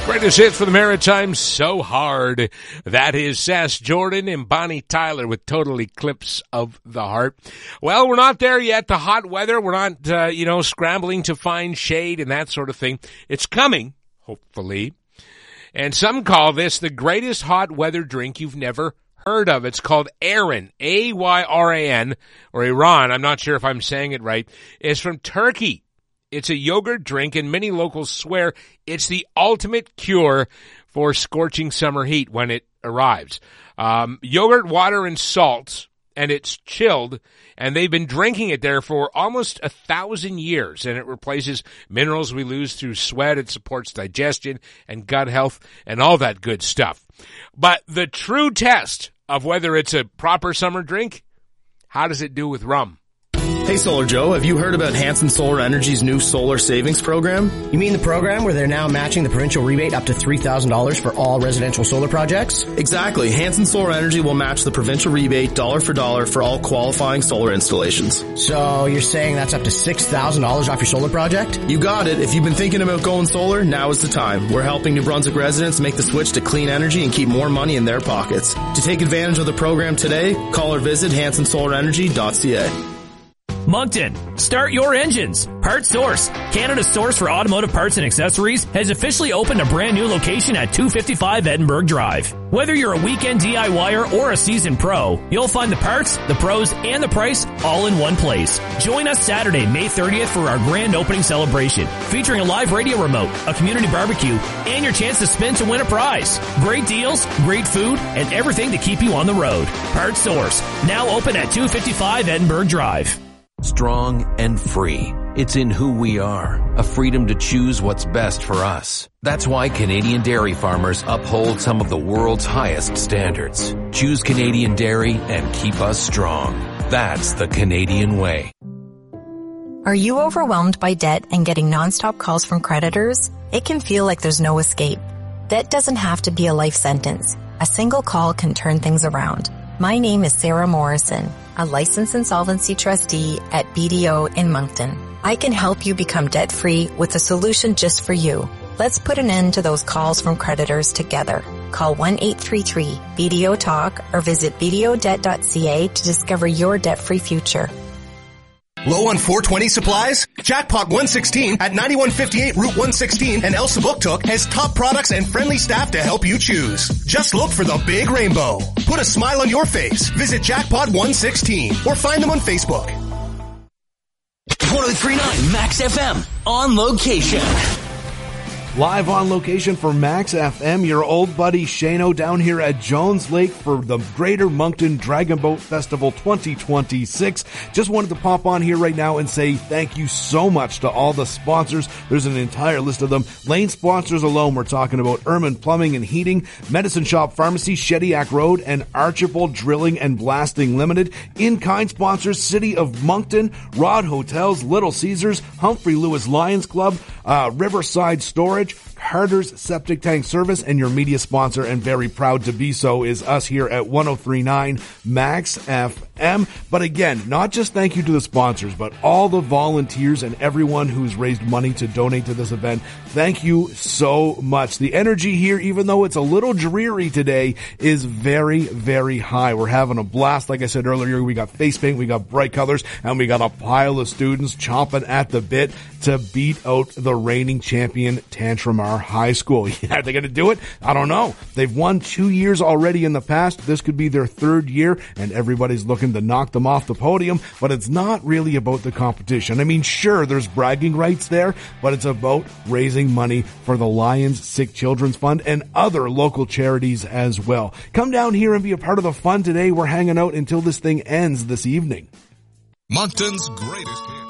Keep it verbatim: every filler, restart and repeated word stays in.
Greatest hits for the Maritimes, So Hard. That is Sass Jordan and Bonnie Tyler with Total Eclipse of the Heart. Well, we're not there yet. The hot weather, we're not, uh, you know, scrambling to find shade and that sort of thing. It's coming, hopefully. And some call this the greatest hot weather drink you've never heard of. It's called Ayran, A Y R A N, or Iran. I'm not sure if I'm saying it right. It's from Turkey. It's a yogurt drink, and many locals swear it's the ultimate cure for scorching summer heat when it arrives. Um, yogurt, water, and salt, and it's chilled, and they've been drinking it there for almost a thousand years, and it replaces minerals we lose through sweat. It supports digestion and gut health and all that good stuff. But the true test of whether it's a proper summer drink, how does it do with rum? Hey Solar Joe, have you heard about Hanson Solar Energy's new solar savings program? You mean the program where they're now matching the provincial rebate up to three thousand dollars for all residential solar projects? Exactly. Hanson Solar Energy will match the provincial rebate dollar for dollar for all qualifying solar installations. So you're saying that's up to six thousand dollars off your solar project? You got it. If you've been thinking about going solar, now is the time. We're helping New Brunswick residents make the switch to clean energy and keep more money in their pockets. To take advantage of the program today, call or visit hanson solar energy dot c a. Moncton, start your engines. Part Source, Canada's source for automotive parts and accessories, has officially opened a brand new location at two fifty-five Edinburgh Drive. Whether you're a weekend DIYer or a seasoned pro, you'll find the parts, the pros, and the price all in one place. Join us Saturday, May thirtieth for our grand opening celebration, featuring a live radio remote, a community barbecue, and your chance to spin to win a prize. Great deals, great food, and everything to keep you on the road. Part Source, now open at two fifty-five Edinburgh Drive. Strong and free. It's in who we are, a freedom to choose what's best for us. That's why Canadian dairy farmers uphold some of the world's highest standards. Choose Canadian dairy and keep us strong. That's the Canadian way. Are you overwhelmed by debt and getting nonstop calls from creditors? It can feel like there's no escape. Debt doesn't have to be a life sentence. A single call can turn things around. My name is Sarah Morrison, a licensed insolvency trustee at B D O in Moncton. I can help you become debt-free with a solution just for you. Let's put an end to those calls from creditors together. Call one eight three three B D O talk or visit b d o debt dot c a to discover your debt-free future. Low on four twenty supplies? Jackpot one sixteen at ninety-one fifty-eight Route one sixteen and Elsa Booktook has top products and friendly staff to help you choose. Just look for the big rainbow. Put a smile on your face. Visit Jackpot one sixteen or find them on Facebook. one oh three point nine Max F M on location. Live on location for Max F M, your old buddy Shano down here at Jones Lake for the Greater Moncton Dragon Boat Festival twenty twenty-six. Just wanted to pop on here right now and say thank you so much to all the sponsors. There's an entire list of them. Lane sponsors alone, we're talking about Erman Plumbing and Heating, Medicine Shop Pharmacy, Shediac Road, and Archibald Drilling and Blasting Limited. In-kind sponsors, City of Moncton, Rod Hotels, Little Caesars, Humphrey Lewis Lions Club, uh, Riverside Storage, Carter's Septic Tank Service, and your media sponsor, and very proud to be so, is us here at one oh three point nine Max F M. But again, not just thank you to the sponsors, but all the volunteers and everyone who's raised money to donate to this event. Thank you so much. The energy here, even though it's a little dreary today, is very, very high. We're having a blast. Like I said earlier, we got face paint, we got bright colors, and we got a pile of students chomping at the bit to beat out the reigning champion, Tantramar High School. Yeah, are they going to do it? I don't know. They've won two years already in the past. This could be their third year, and everybody's looking to knock them off the podium, but it's not really about the competition. I mean, sure, there's bragging rights there, but it's about raising money for the Lions Sick Children's Fund and other local charities as well. Come down here and be a part of the fun today. We're hanging out until this thing ends this evening. Moncton's greatest hits.